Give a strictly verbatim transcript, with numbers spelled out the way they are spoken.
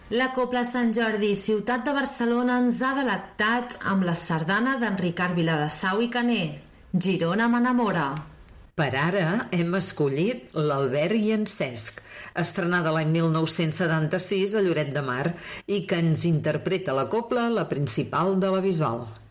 La Cobla Sant Jordi, ciutat de Barcelona, ens ha delectat amb la sardana d'en Ricard Viladesau i Caner. Girona m'enamora. Per ara hem escollit l'Albert i en Cesc, estrenada l'any mil nou-cents setanta-sis a Lloret de Mar i que ens interpreta la cobla la principal de la Bisbal.